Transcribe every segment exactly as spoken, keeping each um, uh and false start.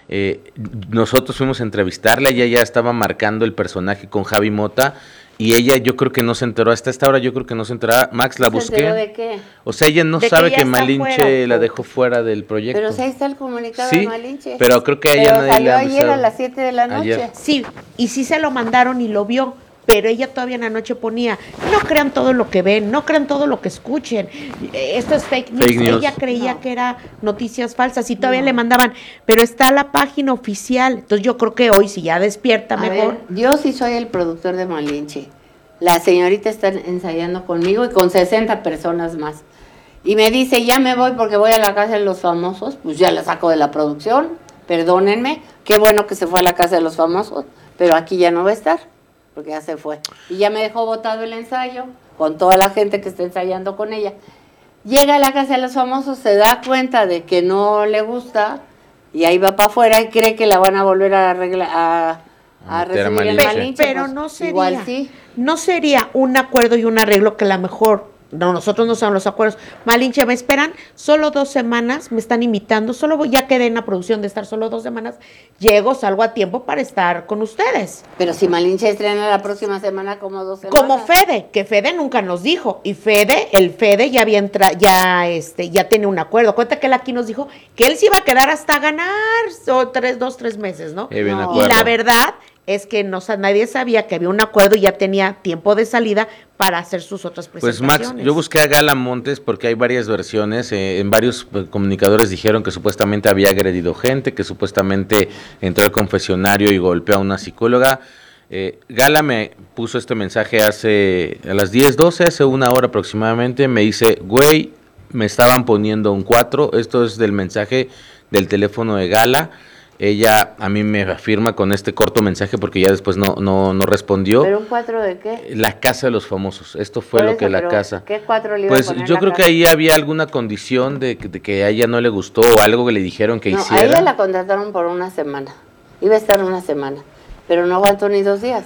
Eh, nosotros fuimos a entrevistarla, ella ya estaba marcando el personaje con Javi Mota, y ella yo creo que no se enteró, hasta esta hora yo creo que no se enteró. Max, la busqué. ¿Se enteró de qué? O sea, ella no de sabe que, que Malinche fuera, la dejó fuera del proyecto. Pero si ahí está el comunicado sí, de Malinche. Pero creo que a ella pero nadie le ha ayer avisado. a las siete de la noche. Ayer. Sí, y sí se lo mandaron y lo vio. Pero ella todavía en la noche ponía, no crean todo lo que ven, no crean todo lo que escuchen, esto es fake news. Fake news. Ella creía No. que era noticias falsas y todavía No. le mandaban, pero está la página oficial. Entonces yo creo que hoy si ya despierta A mejor. ver, yo sí soy el productor de Malinche. La señorita está ensayando conmigo y con sesenta personas más. Y me dice, ya me voy porque voy a la casa de los famosos, pues ya la saco de la producción, perdónenme, qué bueno que se fue a la casa de los famosos, pero aquí ya no va a estar. Porque ya se fue. Y ya me dejó botado el ensayo con toda la gente que está ensayando con ella. Llega a la casa de los famosos, se da cuenta de que no le gusta y ahí va para afuera y cree que la van a volver a arreglar, a, a meter a recibir el Malinche. Malinche. Pero pues, no sería, igual sí. no sería un acuerdo y un arreglo que a lo mejor, no, nosotros no sabemos los acuerdos. Malinche, me esperan solo dos semanas, me están invitando, solo voy, ya quedé en la producción de estar solo dos semanas, llego, salgo a tiempo para estar con ustedes. Pero si Malinche estrena la próxima semana como dos semanas. Como Fede, que Fede nunca nos dijo, y Fede, el Fede ya había entrado, ya este, ya tiene un acuerdo. Cuenta que él aquí nos dijo que él se iba a quedar hasta ganar, o tres, dos, tres meses, ¿no? Eh, bien No. Y acuerdo. la verdad es que no, nadie sabía que había un acuerdo y ya tenía tiempo de salida para hacer sus otras Pues presentaciones. Max, yo busqué a Gala Montes porque hay varias versiones, eh, en varios eh, comunicadores dijeron que supuestamente había agredido gente, que supuestamente entró al confesionario y golpeó a una psicóloga. Eh, Gala me puso este mensaje hace a las diez doce, hace una hora aproximadamente, me dice, güey, me estaban poniendo un cuatro, esto es del mensaje del teléfono de Gala. Ella a mí me afirma con este corto mensaje porque ya después no, no, no respondió. ¿Pero un cuatro de qué? La casa de los famosos, esto fue Por lo eso, que la pero casa. ¿qué cuatro le iba Pues a poner yo la creo que casa? ahí había alguna condición de que, de que a ella no le gustó o algo que le dijeron que No, hiciera. a ella la contrataron por una semana. Iba a estar una semana, pero no aguantó ni dos días.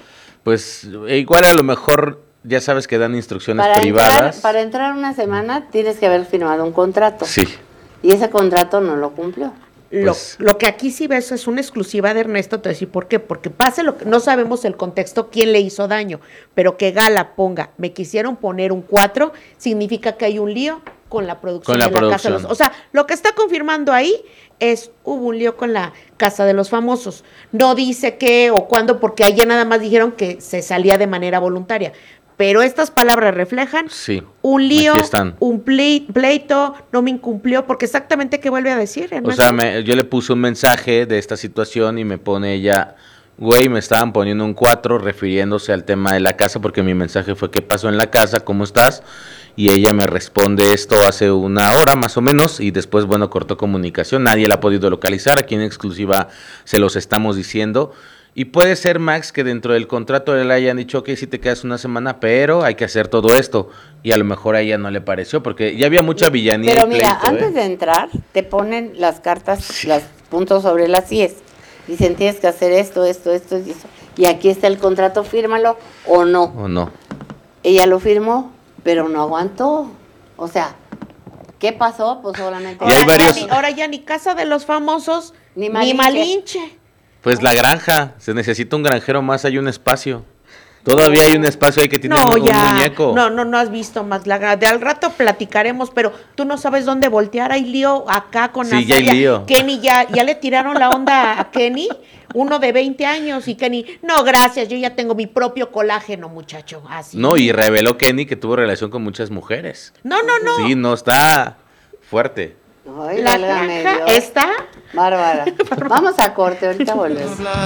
Pues e igual a lo mejor ya sabes que dan instrucciones Para privadas. entrar, para entrar una semana tienes que haber firmado un contrato. Sí. Y ese contrato no lo cumplió. Lo, Pues- lo que aquí sí ves es una exclusiva de Ernesto, te voy a decir por qué, porque pase lo que, no sabemos el contexto, quién le hizo daño, pero que Gala ponga, me quisieron poner un cuatro, significa que hay un lío con la producción Con la de la Casa de los, producción. o sea, lo que está confirmando ahí es, hubo un lío con la Casa de los Famosos, no dice qué o cuándo, porque allá nada más dijeron que se salía de manera voluntaria, pero estas palabras reflejan Sí, un lío, aquí están. un plei- pleito, no me incumplió, porque exactamente qué vuelve a decir, O Ernesto? sea, me- yo le puse un mensaje de esta situación y me pone ella, güey, me estaban poniendo un cuatro refiriéndose al tema de la casa porque mi mensaje fue, ¿qué pasó en la casa? ¿Cómo estás? Y ella me responde esto hace una hora más o menos y después, bueno, cortó comunicación, nadie la ha podido localizar, aquí en exclusiva se los estamos diciendo. Y puede ser, Max, que dentro del contrato le hayan dicho, ok, si te quedas una semana, pero hay que hacer todo esto. Y a lo mejor a ella no le pareció, porque ya había mucha villanía. Pero y mira, pleito, antes ¿eh? de entrar, te ponen las cartas, los puntos sobre las IES. Dicen, tienes que hacer esto, esto, esto y eso. Y aquí está el contrato, fírmalo o no. ¿O no? Ella lo firmó, pero no aguantó. O sea, ¿qué pasó? Pues solamente... Y hay Ahora, varios- ya ni, ahora ya ni Casa de los Famosos, Ni ni Malinche. Malinche. Pues la granja, se necesita un granjero más, hay un espacio. Todavía hay un espacio ahí que tiene No, un, un ya. muñeco. No, no, no has visto más la gra- De al rato platicaremos, pero tú no sabes dónde voltear. Hay lío acá con Sí, ya hay Azaria. lío. Kenny ya, ya le tiraron la onda a Kenny, uno de veinte años, y Kenny, no, gracias, yo ya tengo mi propio colágeno, muchacho. Así. No, y reveló Kenny que tuvo relación con muchas mujeres. No, no, no. Sí, no, está fuerte. Ay, La válgame granja Dios. está. Bárbara. Vamos a corte, ahorita volvemos.